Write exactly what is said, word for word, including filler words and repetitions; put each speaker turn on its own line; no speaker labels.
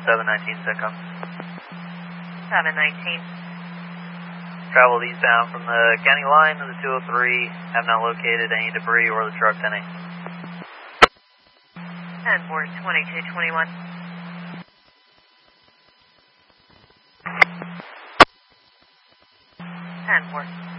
seven nineteen SETCOM.
seven nineteen.
Traveled eastbound from the county line to the two oh three. Have not located any debris or the truck ten eight.
ten four twenty-two twenty-one. ten four.